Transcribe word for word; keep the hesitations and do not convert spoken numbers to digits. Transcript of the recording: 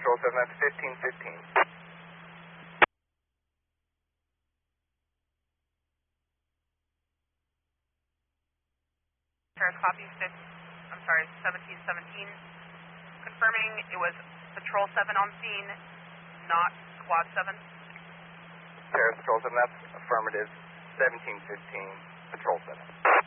Patrol seven, that's fifteen fifteen. Paris copy, I'm sorry, seventeen seventeen. Confirming it was Patrol seven on scene, not Squad seven. Paris Patrol seven, that's affirmative, seventeen fifteen, Patrol seven.